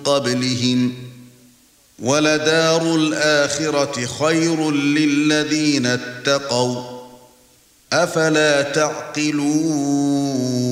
قبلهم ولدار الآخرة خير للذين اتقوا أفلا تعقلون